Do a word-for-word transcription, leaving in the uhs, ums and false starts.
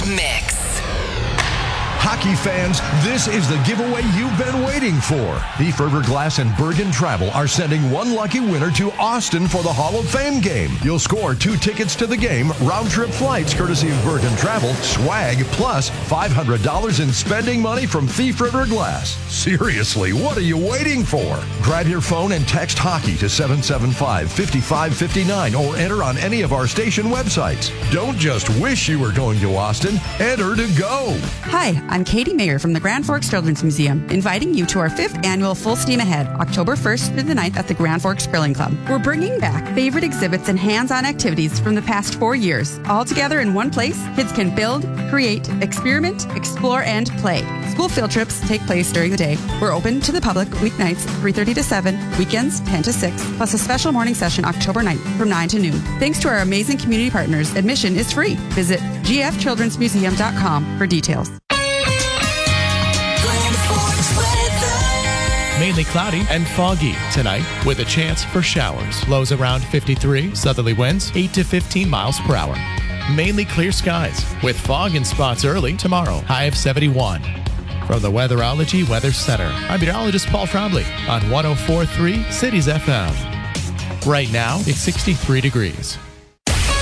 Mix. Hockey fans, this is the giveaway you've been waiting for. Thief River Glass and Bergen Travel are sending one lucky winner to Austin for the Hall of Fame game. You'll score two tickets to the game, round-trip flights courtesy of Bergen Travel, swag, plus five hundred dollars in spending money from Thief River Glass. Seriously, what are you waiting for? Grab your phone and text hockey to seven seven five, five five five nine or enter on any of our station websites. Don't just wish you were going to Austin. Enter to go. Hi, I'm Katie Mayer from the Grand Forks Children's Museum, inviting you to our fifth annual Full Steam Ahead, October first through the ninth at the Grand Forks Grilling Club. We're bringing back favorite exhibits and hands-on activities from the past four years, all together in one place. Kids can build, create, experiment, explore, and play. School field trips take place during the day. We're open to the public weeknights, three thirty to seven, weekends, ten to six, plus a special morning session October ninth from nine to noon. Thanks to our amazing community partners, admission is free. Visit g f children's museum dot com for details. Mainly cloudy and foggy tonight with a chance for showers. Lows around fifty-three, southerly winds eight to fifteen miles per hour. Mainly clear skies with fog in spots early tomorrow. High of seventy-one. From the Weatherology Weather Center, I'm meteorologist Paul Trombley on one oh four point three Cities F M. Right now, it's sixty-three degrees.